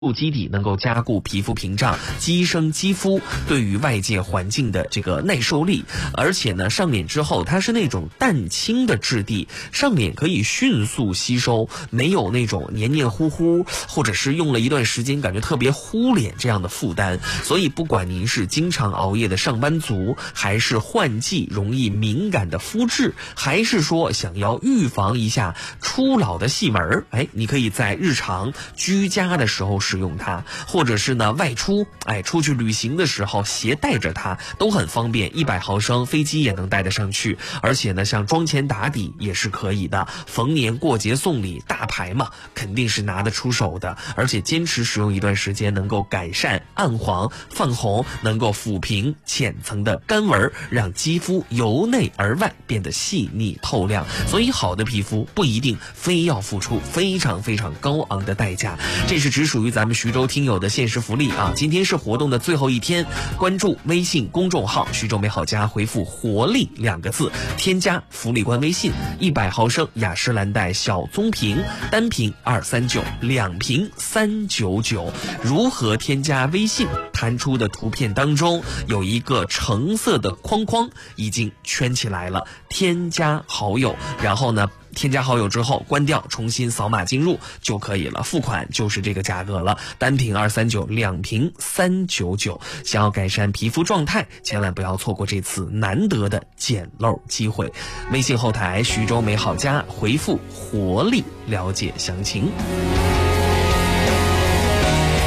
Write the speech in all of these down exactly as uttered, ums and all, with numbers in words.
固基底，能够加固皮肤屏障，提升肌肤对于外界环境的这个耐受力。而且呢，上脸之后它是那种淡青的质地，上脸可以迅速吸收，没有那种黏黏糊糊，或者是用了一段时间感觉特别糊脸这样的负担。所以不管您是经常熬夜的上班族，还是换季容易敏感的肤质，还是说想要预防一下初老的细纹，哎，你可以在日常居家的时候使用它，或者是呢外出，哎，出去旅行的时候携带着它都很方便，一百毫升飞机也能带得上去。而且呢，像妆前打底也是可以的，逢年过节送礼，大牌嘛，肯定是拿得出手的。而且坚持使用一段时间，能够改善暗黄泛红，能够抚平浅层的干纹，让肌肤由内而外变得细腻透亮。所以好的皮肤不一定非要付出非常非常高昂的代价，这是只属于咱们徐州听友的限时福利啊！今天是活动的最后一天，关注微信公众号徐州美好家，回复活力两个字，添加福利官微信，一百毫升雅诗兰黛小棕瓶，单瓶二三九，两瓶三九九。如何添加微信？弹出的图片当中有一个橙色的框框已经圈起来了，添加好友，然后呢添加好友之后关掉，重新扫码进入就可以了，付款就是这个价格了，单瓶二三九，两瓶三九九。想要改善皮肤状态，千万不要错过这次难得的捡漏机会。微信后台徐州美好家，回复活力了解详情。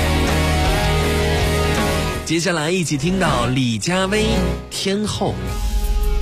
接下来一起听到李佳薇天后。